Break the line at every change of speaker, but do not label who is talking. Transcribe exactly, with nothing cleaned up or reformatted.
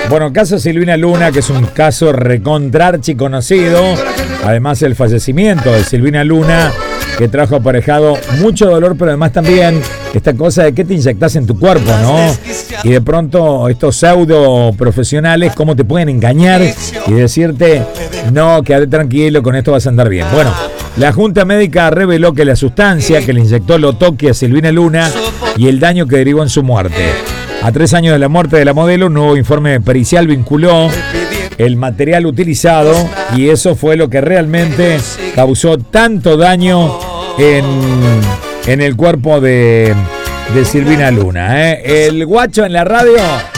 Bueno, caso Silvina Luna, que es un caso recontrarchi conocido. Además, el fallecimiento de Silvina Luna, que trajo aparejado mucho dolor, pero además también esta cosa de que te inyectas en tu cuerpo, ¿no? Y de pronto estos pseudo profesionales, cómo te pueden engañar y decirte, no, quédate tranquilo, con esto vas a andar bien. Bueno, la Junta Médica reveló que la sustancia que le inyectó Lotoki a Silvina Luna y el daño que derivó en su muerte. A tres años de la muerte de la modelo, un nuevo informe pericial vinculó el material utilizado y eso fue lo que realmente causó tanto daño en, en el cuerpo de, de Silvina Luna, ¿eh? El guacho en la radio.